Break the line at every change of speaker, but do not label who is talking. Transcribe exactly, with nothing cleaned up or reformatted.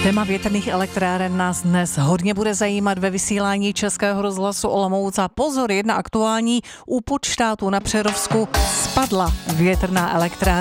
Téma větrných elektráren nás dnes hodně bude zajímat ve vysílání Českého rozhlasu Olomouc. A pozor, jedna aktuální, u Podštátu na Přerovsku spadla větrná elektrárna.